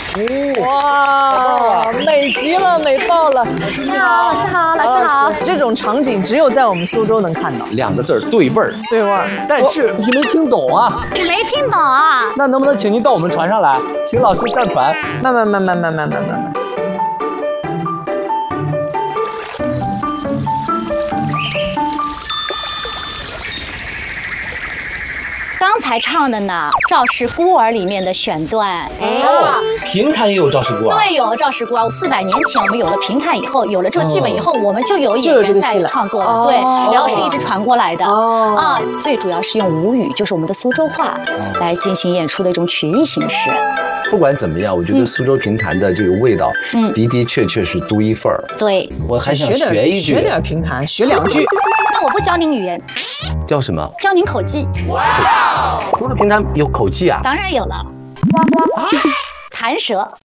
哇，美极了，美爆了！ 你好，老师好，老师好。 这种场景只有在我们苏州能看到。 2个字儿对味儿， 对味儿。 但是你没听懂啊。 没听懂啊？ 那能不能请您到我们船上来，请老师上船？ 慢。 刚才唱的呢，《赵氏孤儿》里面的选段。 哦，评弹也有赵氏孤儿。 对，有赵氏孤儿。400年前我们有了评弹以后，有了这个剧本以后，我们就有演员在创作了。对，然后是一直传过来的。最主要是用吴语，就是我们的苏州话来进行演出的一种曲艺形式。 不管怎么样，我觉得苏州评弹的这个味道，的确是独一份儿。 对， 我还想学一句， 学点评弹，学2句。 那我不教您语言， 叫什么？ 教您口技。 苏州评弹有口技啊？ 当然有了，弹舌。